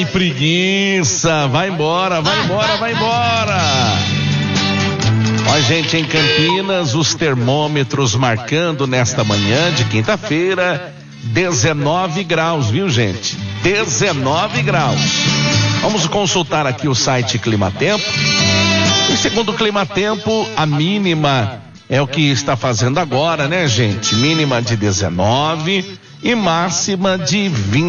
Ai, preguiça, vai embora. Ó, gente, em Campinas, os termômetros marcando nesta manhã de quinta-feira 19 graus, viu, gente? 19 graus. Vamos consultar aqui o site Climatempo. E segundo o Climatempo, a mínima é o que está fazendo agora, né, gente? Mínima de 19 e máxima de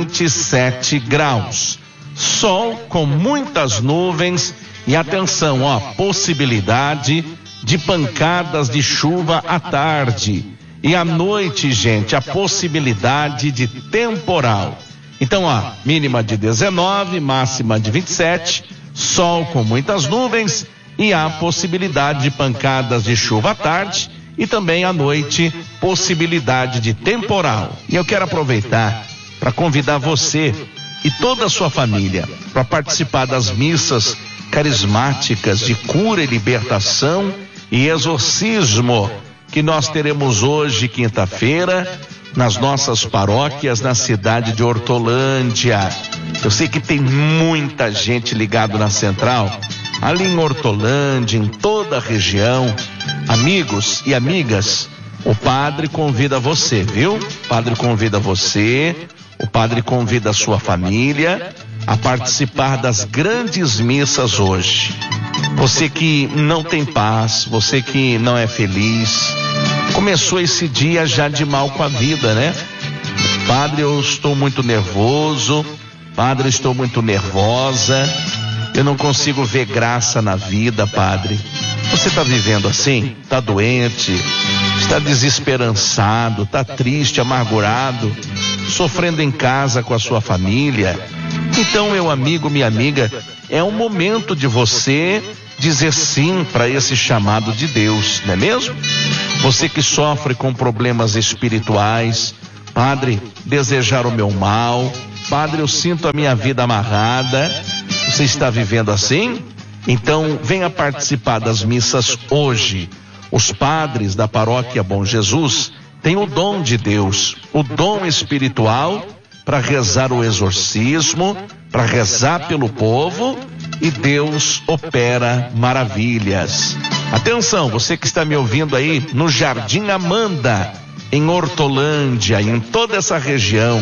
27 graus. Sol com muitas nuvens e atenção, ó, possibilidade de pancadas de chuva à tarde. E à noite, gente, a possibilidade de temporal. Então, ó, mínima de 19, máxima de 27, sol com muitas nuvens e há possibilidade de pancadas de chuva à tarde e também à noite, possibilidade de temporal. E eu quero aproveitar para convidar você e toda a sua família para participar das missas carismáticas de cura e libertação e exorcismo que nós teremos hoje, quinta-feira, nas nossas paróquias na cidade de Hortolândia. Eu sei que tem muita gente ligada na central, ali em Hortolândia, em toda a região. Amigos e amigas, o padre convida você, viu? O padre convida você, o padre convida a sua família a participar das grandes missas hoje. Você que não tem paz, você que não é feliz, começou esse dia já de mal com a vida, né? Padre, eu estou muito nervoso, padre, estou muito nervosa, eu não consigo ver graça na vida, padre. Você está vivendo assim? Está doente? Está desesperançado? Está triste, amargurado? Sofrendo em casa com a sua família? Então, meu amigo, minha amiga, é um momento de você dizer sim para esse chamado de Deus, não é mesmo? Você que sofre com problemas espirituais, padre, desejar o meu mal, padre, eu sinto a minha vida amarrada. Você está vivendo assim? Então, venha participar das missas hoje. Os padres da paróquia Bom Jesus têm o dom de Deus, o dom espiritual para rezar o exorcismo, para rezar pelo povo, e Deus opera maravilhas. Atenção, você que está me ouvindo aí no Jardim Amanda, em Hortolândia, em toda essa região,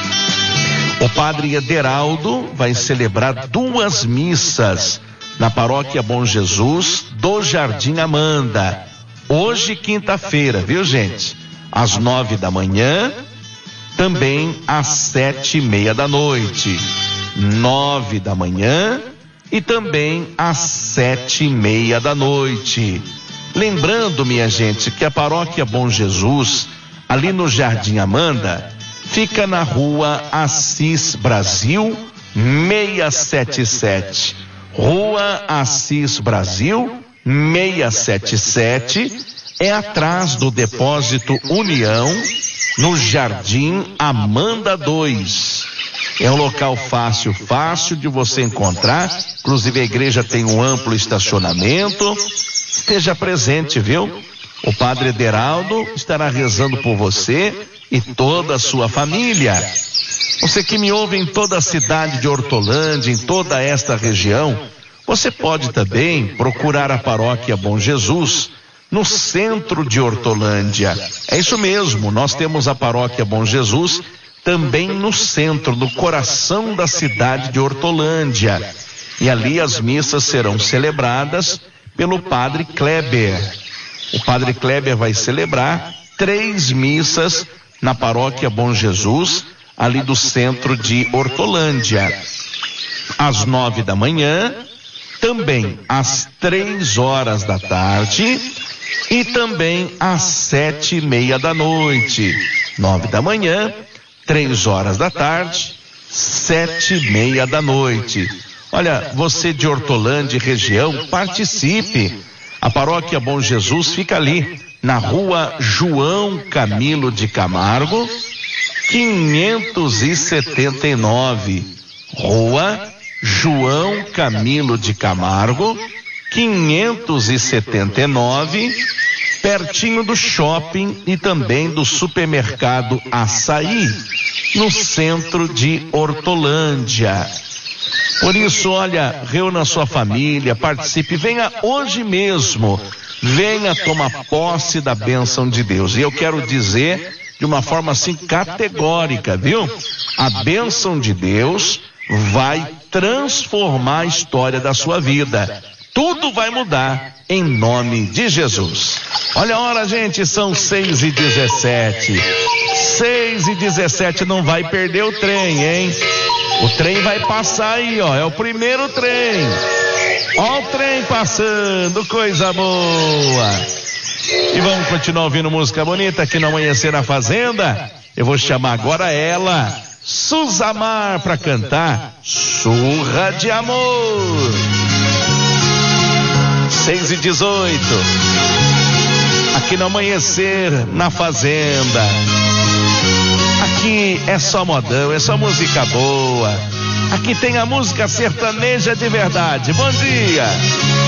o padre Ederaldo vai celebrar 2 missas na paróquia Bom Jesus do Jardim Amanda. Hoje, quinta-feira, viu, gente? Às 9 da manhã, também às 7:30 da noite. 9 da manhã e também às 7:30 da noite. Lembrando, minha gente, que a paróquia Bom Jesus, ali no Jardim Amanda, fica na rua Assis Brasil 677. Rua Assis Brasil 677, é atrás do Depósito União, no Jardim Amanda 2. É um local fácil de você encontrar. Inclusive a igreja tem um amplo estacionamento. Esteja presente, viu? O padre Ederaldo estará rezando por você e toda a sua família. Você que me ouve em toda a cidade de Hortolândia, em toda esta região, você pode também procurar a paróquia Bom Jesus no centro de Hortolândia. É isso mesmo, nós temos a paróquia Bom Jesus também no centro, no coração da cidade de Hortolândia. E ali as missas serão celebradas pelo padre Kleber. O padre Kleber vai celebrar 3 missas na paróquia Bom Jesus, ali do centro de Hortolândia. Às 9 da manhã, também às 3 horas da tarde e também às 7:30 da noite. 9 da manhã, 3 horas da tarde, 7:30 da noite. Olha, você de Hortolândia e região, participe. A paróquia Bom Jesus fica ali, na rua João Camilo de Camargo, 579. Rua João Camilo de Camargo, 579, pertinho do shopping e também do supermercado Açaí, no centro de Hortolândia. Por isso, olha, reúna sua família, participe, venha hoje mesmo, venha tomar posse da bênção de Deus. E eu quero dizer de uma forma assim categórica, viu? A bênção de Deus vai transformar a história da sua vida. Tudo vai mudar em nome de Jesus. Olha a hora, gente, são 6h17. 6h17, não vai perder o trem, hein? O trem vai passar aí, ó, é o primeiro trem. Ó o trem passando, coisa boa. E vamos continuar ouvindo música bonita aqui no Amanhecer na Fazenda. Eu vou chamar agora ela, Suzamar, para cantar Surra de Amor. 6h18. Aqui no Amanhecer na Fazenda. Aqui é só modão, é só música boa. Aqui tem a música sertaneja de verdade. Bom dia.